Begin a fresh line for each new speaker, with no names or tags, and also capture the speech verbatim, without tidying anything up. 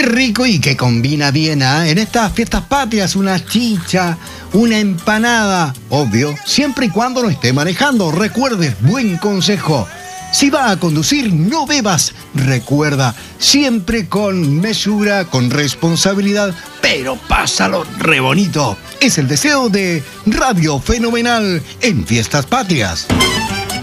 rico y que combina bien, ¿eh? En estas fiestas patrias, una chicha, una empanada, obvio, siempre y cuando no esté manejando. Recuerde, buen consejo. Si va a conducir, no bebas. Recuerda, siempre con mesura, con responsabilidad, pero pásalo re bonito. Es el deseo de Radio Fenomenal en Fiestas Patrias.